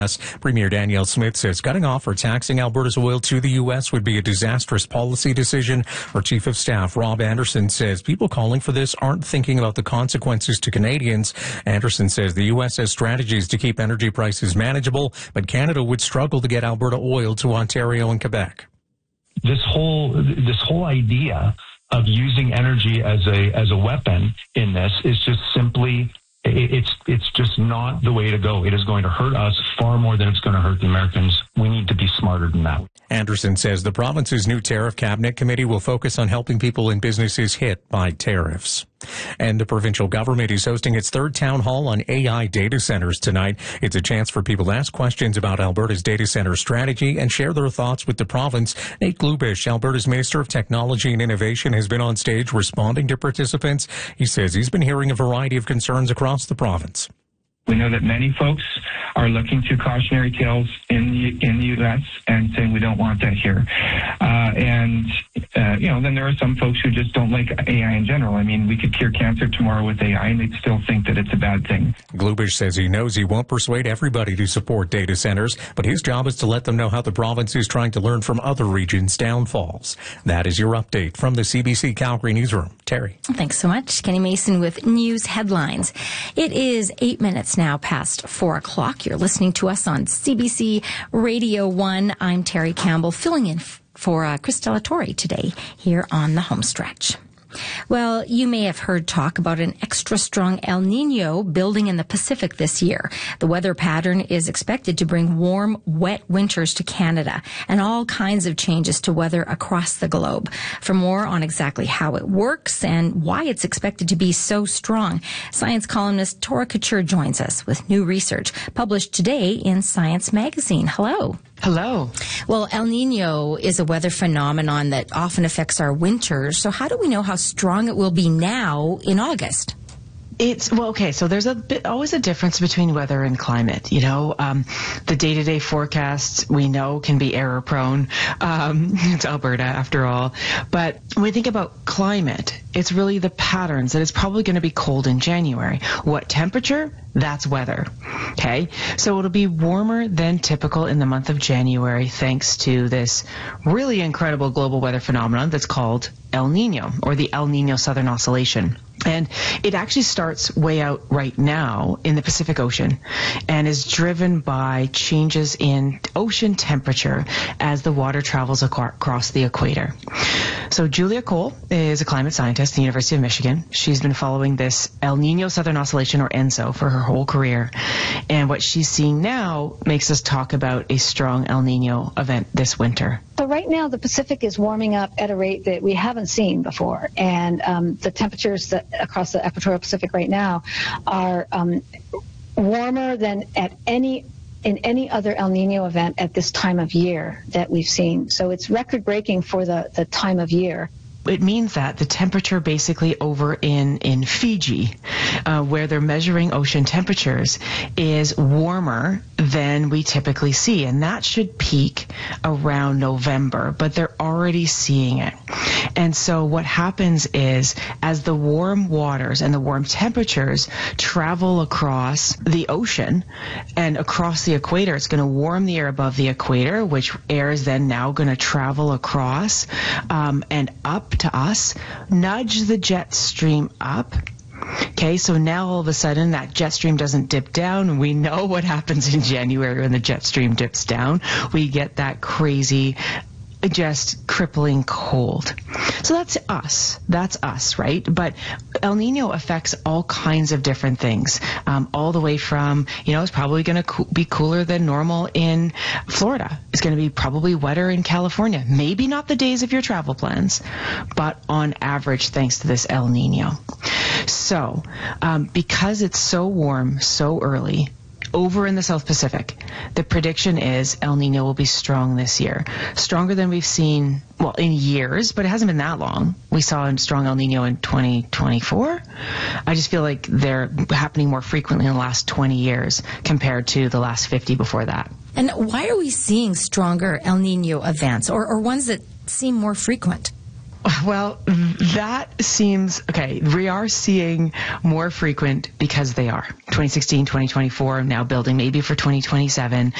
Premier Danielle Smith says cutting off or taxing Alberta's oil to the U.S. would be a disastrous policy decision. Her Chief of Staff, Rob Anderson, says people calling for this aren't thinking about the consequences to Canadians. Anderson says the U.S. has strategies to keep energy prices manageable, but Canada would struggle to get Alberta oil to Ontario and Quebec. This whole idea of using energy as a weapon in this is just simply, it's just not the way to go. It is going to hurt us far more than it's going to hurt the Americans. We need to be smarter than that. Anderson says the province's new tariff cabinet committee will focus on helping people and businesses hit by tariffs. And the provincial government is hosting its third town hall on AI data centers tonight. It's a chance for people to ask questions about Alberta's data center strategy and share their thoughts with the province. Nate Glubish, Alberta's Minister of Technology and Innovation, has been on stage responding to participants. He says he's been hearing a variety of concerns across the province. We know that many folks are looking to cautionary tales in the U.S. and saying we don't want that here. Then there are some folks who just don't like AI in general. I mean, we could cure cancer tomorrow with AI, and they'd still think that it's a bad thing. Glubish says he knows he won't persuade everybody to support data centers, but his job is to let them know how the province is trying to learn from other regions' downfalls. That is your update from the CBC Calgary Newsroom. Terry. Thanks so much. Kenny Mason with news headlines. It is 8 minutes now past 4 o'clock. You're listening to us on CBC Radio 1. I'm Terry Campbell, filling in for Chris Delatorre today here on the home stretch. Well, you may have heard talk about an extra strong El Nino building in the Pacific this year. The weather pattern is expected to bring warm, wet winters to Canada and all kinds of changes to weather across the globe. For more on exactly how it works and why it's expected to be so strong, science columnist Tora Couture joins us with new research published today in Science Magazine. Hello. Hello. Well, El Nino is a weather phenomenon that often affects our winters. So how do we know how strong it will be now in August? So there's always a difference between weather and climate. The day-to-day forecasts we know can be error prone. It's Alberta after all. But when we think about climate, it's really the patterns that it's probably going to be cold in January. What temperature? That's weather. Okay. So it'll be warmer than typical in the month of January thanks to this really incredible global weather phenomenon that's called El Nino, or the El Nino Southern Oscillation. And it actually starts way out right now in the Pacific Ocean and is driven by changes in ocean temperature as the water travels across the equator. So Julia Cole is a climate scientist at the University of Michigan. She's been following this El Nino Southern Oscillation, or ENSO, for her whole career. And what she's seeing now makes us talk about a strong El Nino event this winter. So right now, the Pacific is warming up at a rate that we haven't seen before. And the temperatures that across the equatorial Pacific right now are warmer than in any other El Nino event at this time of year that we've seen. So it's record-breaking for the time of year. It means that the temperature basically over in Fiji, where they're measuring ocean temperatures, is warmer than we typically see. And that should peak around November, but they're already seeing it. And so what happens is, as the warm waters and the warm temperatures travel across the ocean and across the equator, it's going to warm the air above the equator, which air is then now going to travel across and up to us, nudge the jet stream up. Okay, so now all of a sudden that jet stream doesn't dip down. We know what happens in January when the jet stream dips down. We get that crazy, just crippling cold. So that's us, right? But El Nino affects all kinds of different things, all the way from, it's probably going to be cooler than normal in Florida. It's going to be probably wetter in California. Maybe not the days of your travel plans, but on average, thanks to this El Nino. So, because it's so warm so early, over in the South Pacific, the prediction is El Nino will be strong this year. Stronger than we've seen, in years, but it hasn't been that long. We saw a strong El Nino in 2024. I just feel like they're happening more frequently in the last 20 years compared to the last 50 before that. And why are we seeing stronger El Nino events or ones that seem more frequent? Well, that seems okay. We are seeing more frequent because they are 2016, 2024, now building maybe for 2027.